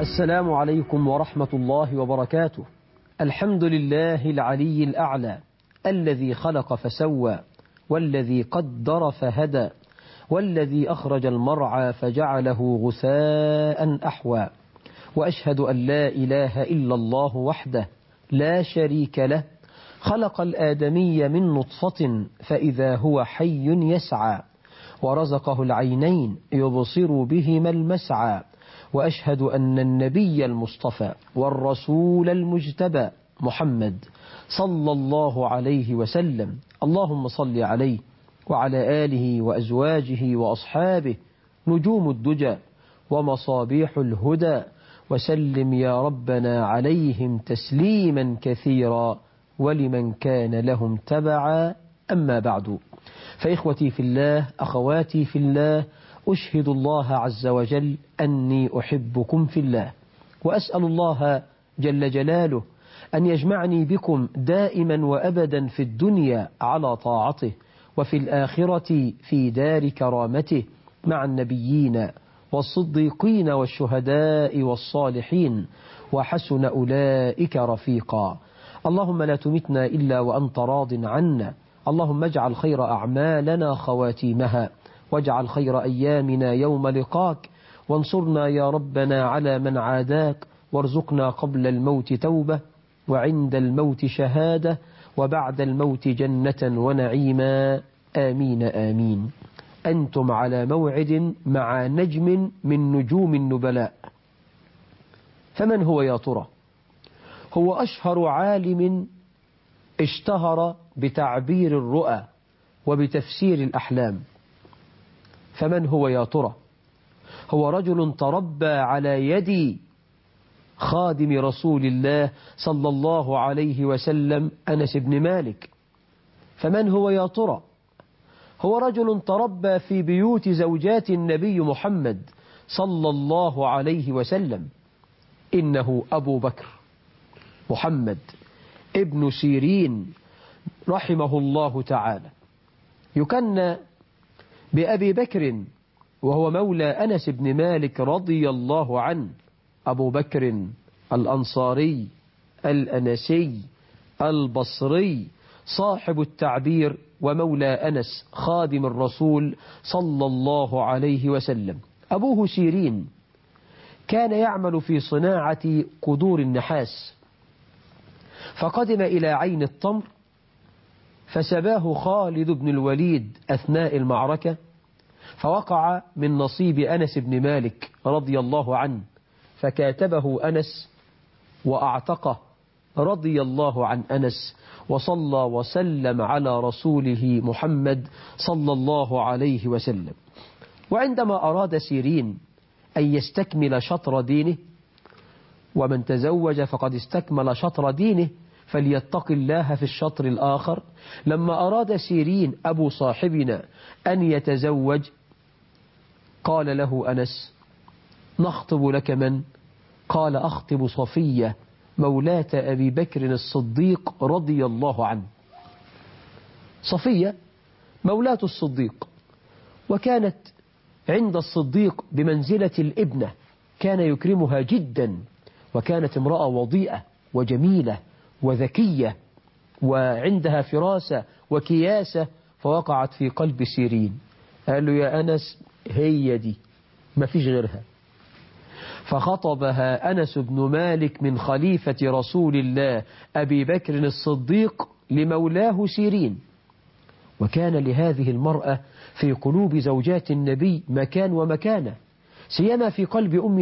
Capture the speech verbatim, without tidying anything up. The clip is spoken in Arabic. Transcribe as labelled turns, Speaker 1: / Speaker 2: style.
Speaker 1: السلام عليكم ورحمة الله وبركاته. الحمد لله العلي الأعلى الذي خلق فسوى والذي قدر فهدى والذي أخرج المرعى فجعله غثاء أحوى، وأشهد أن لا إله إلا الله وحده لا شريك له، خلق الآدمي من نطفة فإذا هو حي يسعى، ورزقه العينين يبصر بهما المسعى، وأشهد أن النبي المصطفى والرسول المجتبى محمد صلى الله عليه وسلم، اللهم صل عليه وعلى آله وأزواجه وأصحابه نجوم الدجى ومصابيح الهدى، وسلم يا ربنا عليهم تسليما كثيرا ولمن كان لهم تبعا. أما بعد، فإخوتي في الله، أخواتي في الله، أشهد الله عز وجل أني أحبكم في الله، وأسأل الله جل جلاله أن يجمعني بكم دائما وأبدا في الدنيا على طاعته، وفي الآخرة في دار كرامته مع النبيين والصديقين والشهداء والصالحين، وحسن أولئك رفيقا. اللهم لا تمتنا إلا وأنت راض عنا، اللهم اجعل خير أعمالنا خواتيمها، واجعل خير أيامنا يوم لقاك، وانصرنا يا ربنا على من عاداك، وارزقنا قبل الموت توبة، وعند الموت شهادة، وبعد الموت جنة ونعيما، آمين آمين. أنتم على موعد مع نجم من نجوم النبلاء. فمن هو يا ترى؟ هو أشهر عالم اشتهر بتعبير الرؤى وبتفسير الأحلام. فمن هو يا ترى؟ هو رجل تربى على يد خادم رسول الله صلى الله عليه وسلم أنس بن مالك. فمن هو يا ترى؟ هو رجل تربى في بيوت زوجات النبي محمد صلى الله عليه وسلم. إنه أبو بكر محمد ابن سيرين رحمه الله تعالى، يكنى بأبي بكر، وهو مولى أنس بن مالك رضي الله عنه. أبو بكر الأنصاري الأنسي البصري صاحب التعبير ومولى أنس خادم الرسول صلى الله عليه وسلم. أبوه سيرين كان يعمل في صناعة قدور النحاس، فقدم إلى عين التمر فسباه خالد بن الوليد أثناء المعركة، فوقع من نصيب أنس بن مالك رضي الله عنه، فكاتبه أنس وأعتقه رضي الله عن أنس، وصلى وسلم على رسوله محمد صلى الله عليه وسلم. وعندما أراد سيرين أن يستكمل شطر دينه، ومن تزوج فقد استكمل شطر دينه فليتق الله في الشطر الآخر، لما أراد سيرين أبو صاحبنا أن يتزوج قال له أنس: نخطب لك من؟ قال: أخطب صفية مولاة أبي بكر الصديق رضي الله عنه. صفية مولاة الصديق، وكانت عند الصديق بمنزلة الابنة، كان يكرمها جدا، وكانت امرأة وضيئة وجميلة وذكية وعندها فراسة وكياسة، فوقعت في قلب سيرين. قال له: يا أنس، هي دي، ما فيش غيرها. فخطبها أنس بن مالك من خليفة رسول الله أبي بكر الصديق لمولاه سيرين. وكان لهذه المرأة في قلوب زوجات النبي مكان ومكانة، سيما في قلب أم